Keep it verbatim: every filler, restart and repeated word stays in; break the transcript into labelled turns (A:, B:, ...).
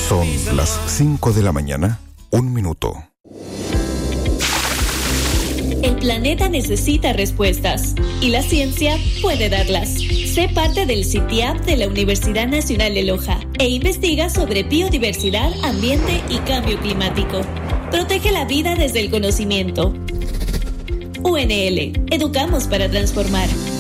A: Son las cinco de la mañana, un minuto.
B: El planeta necesita respuestas y la ciencia puede darlas. Sé parte del CITIAP de la Universidad Nacional de Loja e investiga sobre biodiversidad, ambiente y cambio climático. Protege la vida desde el conocimiento. U N L, educamos para transformar.